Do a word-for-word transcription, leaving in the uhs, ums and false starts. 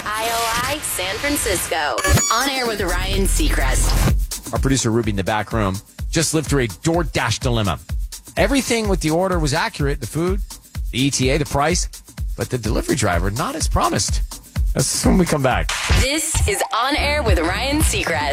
I O I, San Francisco. On air with Ryan Seacrest. Our producer, Ruby, in the back room, just lived through a DoorDash dilemma. Everything with the order was accurate, the food, the E T A, the price, but the delivery driver not as promised. That's when we come back. This is On Air with Ryan Seacrest.